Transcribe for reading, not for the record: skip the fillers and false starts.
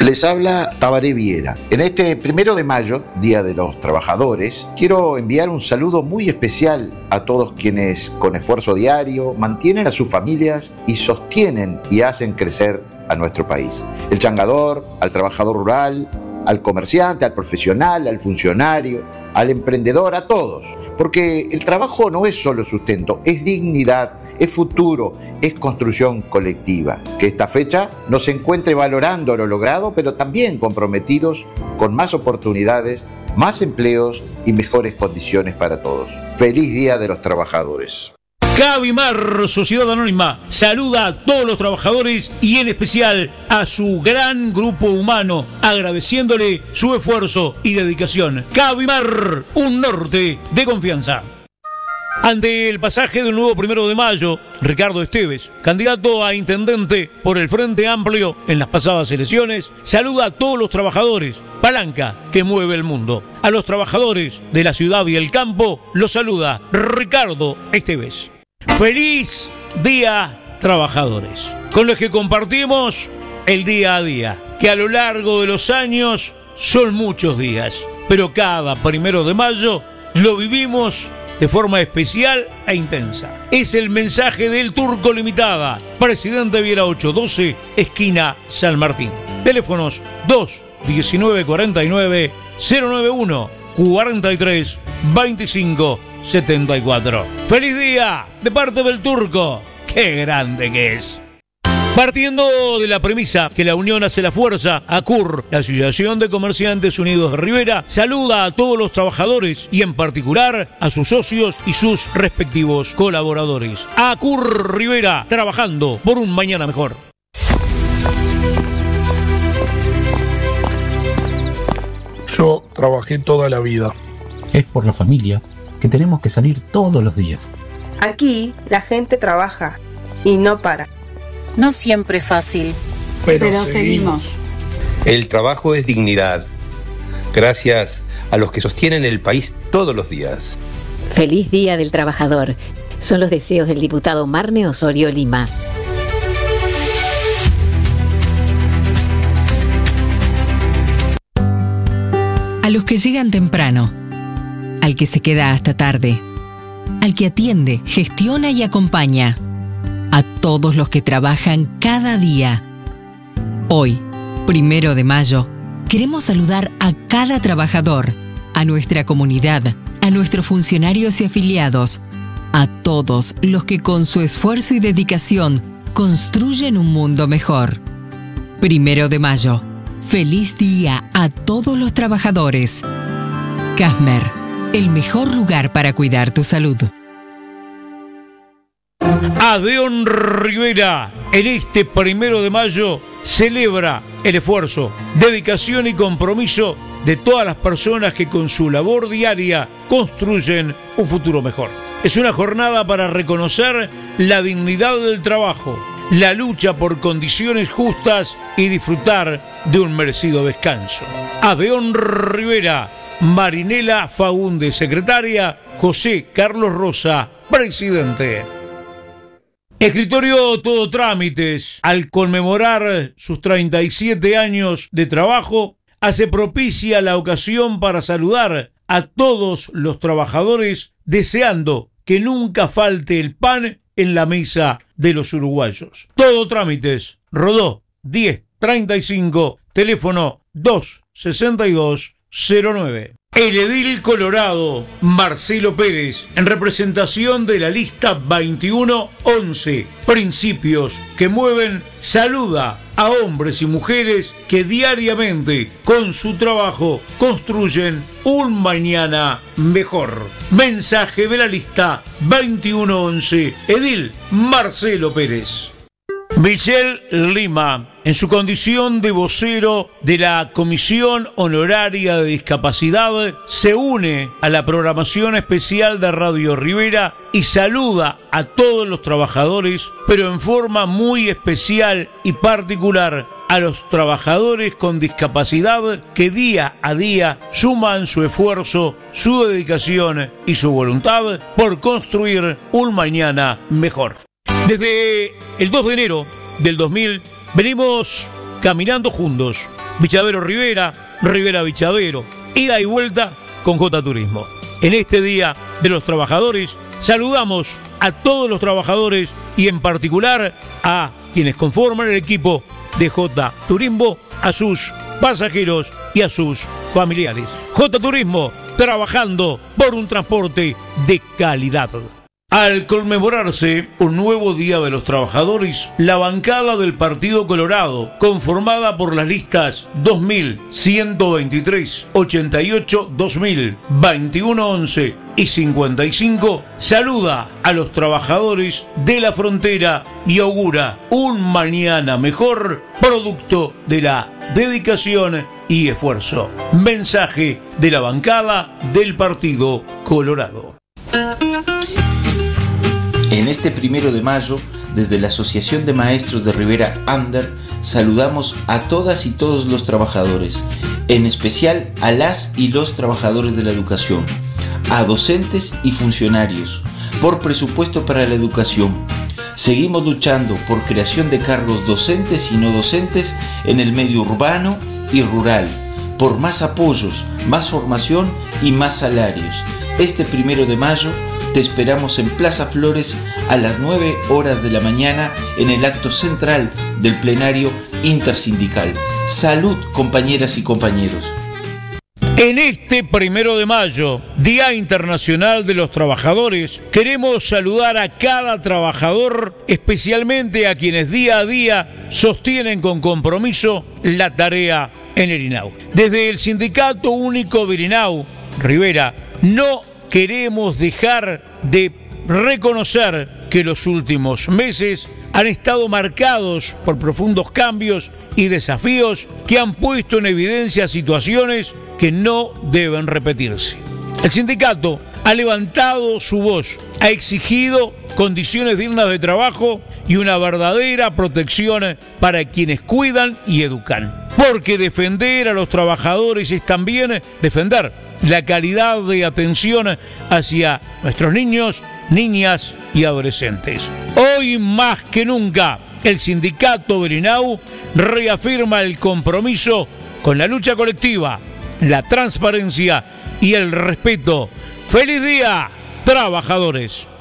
Les habla Tabaré Viera. En este 1 de mayo, Día de los Trabajadores, quiero enviar un saludo muy especial a todos quienes con esfuerzo diario mantienen a sus familias y sostienen y hacen crecer a nuestro país. El changador, al trabajador rural, al comerciante, al profesional, al funcionario, al emprendedor, a todos. Porque el trabajo no es solo sustento, es dignidad, es futuro, es construcción colectiva. Que esta fecha nos encuentre valorando lo logrado, pero también comprometidos con más oportunidades, más empleos y mejores condiciones para todos. ¡Feliz Día de los Trabajadores! Cabimar, Sociedad Anónima, saluda a todos los trabajadores y en especial a su gran grupo humano, agradeciéndole su esfuerzo y dedicación. Cabimar, un norte de confianza. Ante el pasaje del nuevo 1 de mayo, Ricardo Esteves, candidato a intendente por el Frente Amplio en las pasadas elecciones, saluda a todos los trabajadores, palanca que mueve el mundo. A los trabajadores de la ciudad y el campo los saluda Ricardo Esteves. ¡Feliz Día, trabajadores! Con los que compartimos el día a día, que a lo largo de los años son muchos días, pero cada 1 de mayo lo vivimos de forma especial e intensa. Es el mensaje del Turco Limitada, Presidente Viera 812, esquina San Martín. Teléfonos 2 19 49 091 43 25 74. ¡Feliz día de parte del Turco! ¡Qué grande que es! Partiendo de la premisa que la unión hace la fuerza, ACUR, la Asociación de Comerciantes Unidos de Rivera, saluda a todos los trabajadores y en particular a sus socios y sus respectivos colaboradores. ACUR Rivera, trabajando por un mañana mejor. Yo trabajé toda la vida. Es por la familia que tenemos que salir todos los días. Aquí la gente trabaja y no para. No siempre es fácil, Pero seguimos. El trabajo es dignidad. Gracias a los que sostienen el país todos los días. Feliz Día del Trabajador. Son los deseos del diputado Marne Osorio Lima. A los que llegan temprano, al que se queda hasta tarde, al que atiende, gestiona y acompaña, a todos los que trabajan cada día. Hoy, 1 de mayo, queremos saludar a cada trabajador, a nuestra comunidad, a nuestros funcionarios y afiliados, a todos los que con su esfuerzo y dedicación construyen un mundo mejor. 1 de mayo, feliz día a todos los trabajadores. Casmer, el mejor lugar para cuidar tu salud. Adeón Rivera, en este 1 de mayo, celebra el esfuerzo, dedicación y compromiso de todas las personas que con su labor diaria construyen un futuro mejor. Es una jornada para reconocer la dignidad del trabajo, la lucha por condiciones justas y disfrutar de un merecido descanso. Adeón Rivera, Marinela Faúndez, secretaria, José Carlos Rosa, presidente. Escritorio Todo Trámites, al conmemorar sus 37 años de trabajo, hace propicia la ocasión para saludar a todos los trabajadores, deseando que nunca falte el pan en la mesa de los uruguayos. Todo Trámites, Rodó 1035, teléfono 26209. El edil colorado Marcelo Pérez, en representación de la lista 2111, Principios que Mueven, saluda a hombres y mujeres que diariamente, con su trabajo, construyen un mañana mejor. Mensaje de la lista 2111, edil Marcelo Pérez. Michelle Lima, en su condición de vocero de la Comisión Honoraria de Discapacidad, se une a la programación especial de Radio Rivera y saluda a todos los trabajadores, pero en forma muy especial y particular a los trabajadores con discapacidad que día a día suman su esfuerzo, su dedicación y su voluntad por construir un mañana mejor. Desde el 2 de enero del 2000 venimos caminando juntos Vichavero Rivera, Rivera Vichavero, ida y vuelta con J Turismo. En este Día de los Trabajadores saludamos a todos los trabajadores y en particular a quienes conforman el equipo de J Turismo, a sus pasajeros y a sus familiares. J Turismo, trabajando por un transporte de calidad. Al conmemorarse un nuevo Día de los Trabajadores, la bancada del Partido Colorado, conformada por las listas 2123, 88, 2000, 2111 y 55, saluda a los trabajadores de la frontera y augura un mañana mejor, producto de la dedicación y esfuerzo. Mensaje de la bancada del Partido Colorado. En este 1 de mayo, desde la Asociación de Maestros de Rivera Ander, saludamos a todas y todos los trabajadores, en especial a las y los trabajadores de la educación, a docentes y funcionarios, por presupuesto para la educación. Seguimos luchando por creación de cargos docentes y no docentes en el medio urbano y rural, por más apoyos, más formación y más salarios. Este 1 de mayo te esperamos en Plaza Flores a las 9 horas de la mañana en el acto central del plenario intersindical. Salud, compañeras y compañeros. En este 1 de mayo, Día Internacional de los Trabajadores, queremos saludar a cada trabajador, especialmente a quienes día a día sostienen con compromiso la tarea en el INAU. Desde el Sindicato Único del INAU, Rivera, no queremos dejar de reconocer que los últimos meses han estado marcados por profundos cambios y desafíos que han puesto en evidencia situaciones que no deben repetirse. El sindicato ha levantado su voz, ha exigido condiciones dignas de trabajo y una verdadera protección para quienes cuidan y educan. Porque defender a los trabajadores es también defender la calidad de atención hacia nuestros niños, niñas y adolescentes. Hoy más que nunca, el sindicato del INAU reafirma el compromiso con la lucha colectiva, la transparencia y el respeto. ¡Feliz día, trabajadores!